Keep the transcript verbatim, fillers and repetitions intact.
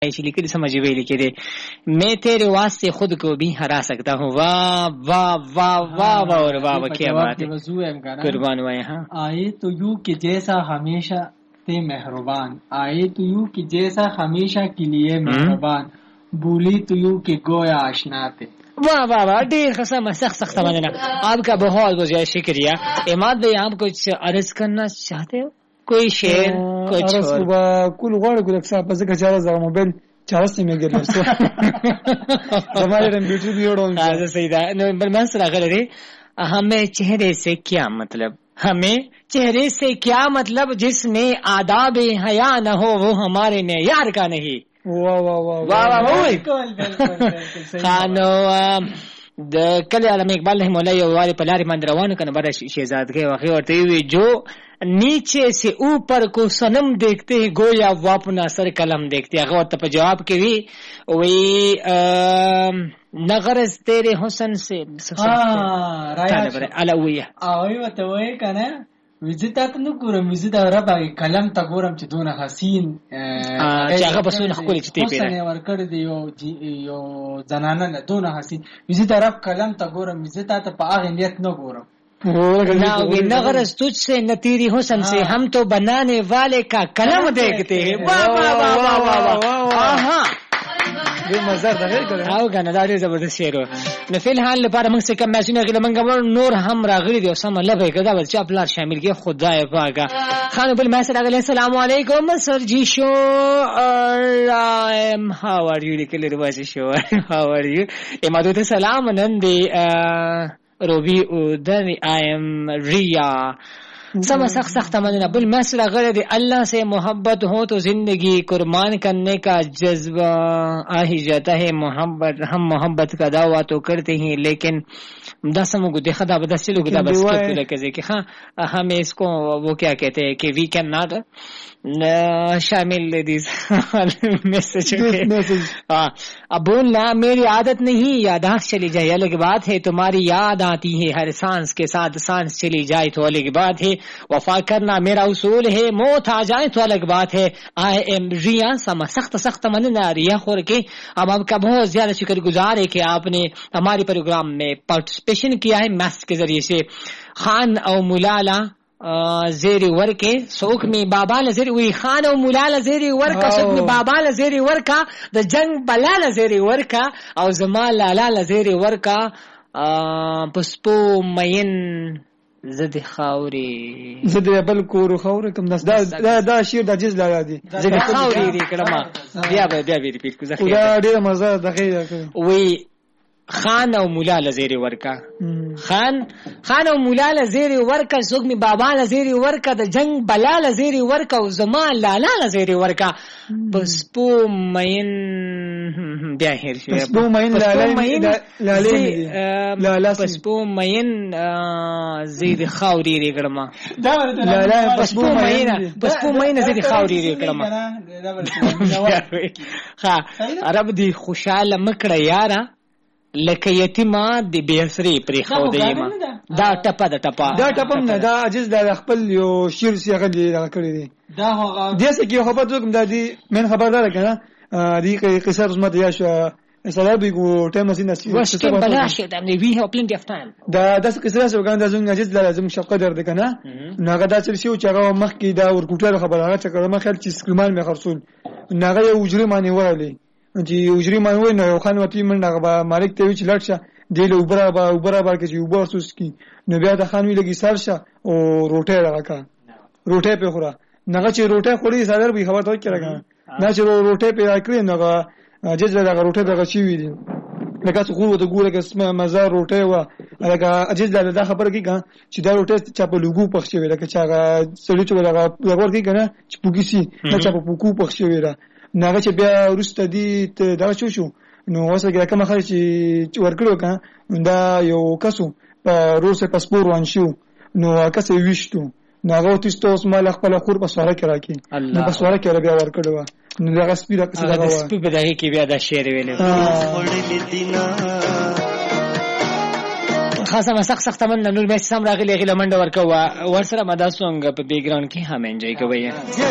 ऐसी लिखी समझ में लिखे थे, मैं तेरे वास्ते खुद को भी हरा सकता हूँ। वाह वाह वाह वाह वाह और वाह वाह, क्या बात है, कुर्बान हुआ। यहाँ आए तो यूं कि जैसा हमेशा ते मेहरबान, आए तो यूं कि जैसा हमेशा के लिए मेहरबान, भूली तो यूं कि गोया आशना थे। वाह वाह वाह, ढेर खसम सख्त सख्त समझना। आपका बहुत बहुत ज्यादा शुक्रिया। इमाद भाई, आप कुछ अर्ज करना चाहते हो? कोई शेर कुछ और कुल गौर को रखा पसे का चारा जा मोबाइल चारा से में गिर सो हमारे कंप्यूटर भी ओड़ो हां सही था। नंबर मसला कर रहे, हमें चेहरे से क्या मतलब, हमें चेहरे से क्या मतलब, जिसमें आदाब हया न हो वो हमारे में यार का नहीं। वाह वाह वाह वाह वाह बिल्कुल बिल्कुल खानो د کله علم اقبال رحمه الله یو واری په لارې باندې روانو کنه بر شهزادګي واقع ورته وی جو नीचे से ऊपर को सनम देखते हैं गोया वो अपना सर कलम देखते हैं। अगर तब जवाब के भी वही नगरज तेरे हुस्न से हाँ राय अलविया आवई वतवई कने विजितात नु गुरम विजित रबा कलम ता गुरम چې دونه حسین چې هغه په سونه خپل چته پیره حسین ورکړ دی یو یو زنانه نه دونه حسین विजित رب کلم تا गुरم विजित ته په هغه نیت نه ګورم ना नगरज तुझ से न तेरी हुस्न से हम तो बनाने वाले का कलम देखते हैं। वाह वाह वाह वाह वाह वाह हाँ ये मजा था है करे आओ गाना दाढ़ी जबरदस्त शेर हो न फिलहाल لپاره موږ څه کم میسونه غل منګ نور هم راغلي دي سم لبه کدا بل چا پلار شامل کې خدای پاکا خان بل میسر غل السلام علیکم سر جی شو ام هاو ار یو لیکل ورواسی شو هاو ار یو امادو ته سلام نن دی روبی ادھر آئی ایم ریا سب سخت سخت مدینہ بل مسئلہ غرض اللہ سے محبت ہو تو زندگی قربان کرنے کا جذبہ آ ہی جاتا ہے. محبت ہم محبت کا دعویٰ تو کرتے ہیں لیکن دسموں کو دیکھا تھا بس چلو گدا بس کہ ہاں ہمیں اس کو وہ کیا کہتے ہیں کہ وی کین ناٹ شامل لیڈیز میسج اب بولنا میری عادت نہیں یادداشت چلی جائے الگ بات ہے. تمہاری یاد آتی ہے ہر سانس کے ساتھ سانس چلی جائے تو الگ بات ہے. وفا کرنا میرا اصول ہے موت آ جائے تو الگ بات ہے. آئی ایم ریا سما سخت سخت مننا ریا خور کے اب آپ کا بہت زیادہ شکر گزار ہے کہ آپ نے ہمارے پروگرام میں پارٹیسپیشن کیا ہے میسج کے ذریعے سے. خان او ملالا زیر ورکه سوک می بابا لزیر وی خان او مولا لزیر ورکه سوک می بابا لزیر ورکه د جنگ بلا لزیر ورکه او زما لالا لزیر ورکه پسپو مین زد خاوري زد بل کور خاوري کوم دا دا دا شیر د جز لا دي زد خاوري دي کړه بیا بیا بیا ریپیټ کو زخه دا ډیره مزه دغه وی خان او مولا لزیر ورکا خان خان او مولا لزیر ورکا سوک می بابا لزیر ورکا د جنگ بلا لزیر ورکا او زما لالا لزیر ورکا پسپو مین بیا هیر شو پسپو مین لالا لالا پسپو مین زید خاوری ری کړما لالا پسپو مین پسپو مین زید خاوری ری کړما ها عرب دی خوشاله مکړه یارا لکه یتیما د بیسری پرې خو دی ما دا ټپه د ټپه دا ټپم نه دا عجز د خپل یو شیر سیغه دی دا کړی دی دا هغه داسې کې خبر کوم دا دی من خبردار کنه دی قصه رسمت یا شو سلام کو ټایم نسی نسی واسکه بلاش د امنی وی هو پلنټي اف ټایم دا د قصه سو ګان د زنګ عجز لازم شقه درد کنه ناګه دا چل شو چې هغه مخ کې دا ورکوټه خبره هغه چې کړه مخ چې سکرمان می خرصول ناګه یو اجری معنی ورالی چې اجری مانوي نو خان وتی منډه با مالک ته وی چې لړ شه دی له وبره با وبره با کې چې وبر سوس کی نو بیا د خان وی لګي سر شه او روټه راکا روټه په خورا نغه چې روټه خوري صدر به خبر ته کړه نه چې روټه په راکړي نغه جزله دغه روټه دغه چی وی دي لکه څو غوړو د ګوره کې اسمه مزه روټه و لکه جزله د خبره کې چې دا روټه چې په لوګو پخښي وي لکه چې هغه سړی چې دغه دغه ورکی کنه چې پوګیسي نه چې په پوکو پخښي وي ناغه چې بیا ورسته دي دا شو شو نو واسه کې کوم خلک چې ورکړو کا دا یو کسو په روسه پاسپور وان شو نو کسه ویشتو ناغه تاسو اوس مال خپل خور په سواره کې راکی نو په سواره کې بیا ورکړو نو دا سپیره کسه دا سپی په دغه کې بیا دا شعر ویل خاصه مسخ سخت من نور به سم راغلی غلمنډ ورکوا ور سره مدا سونګ په بیک ګراوند کې هم انجوای کوي.